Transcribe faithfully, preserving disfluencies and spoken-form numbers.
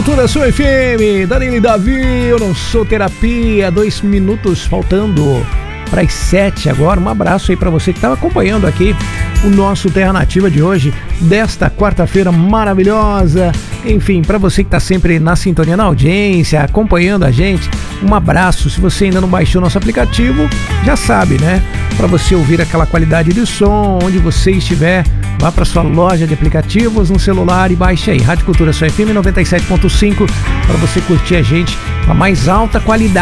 Cultura Sua F M, Danilo e Davi, eu não sou terapia, dois minutos faltando para as sete agora. Um abraço aí para você que estava acompanhando aqui o nosso Terra Nativa de hoje, desta quarta-feira maravilhosa. Enfim, para você que está sempre na sintonia, na audiência, acompanhando a gente, um abraço. Se você ainda não baixou nosso aplicativo, já sabe, né? Para você ouvir aquela qualidade de som, onde você estiver, vá para sua loja de aplicativos no celular e baixe aí, Rádio Cultura Sua F M noventa e sete ponto cinco, para você curtir a gente com a mais alta qualidade.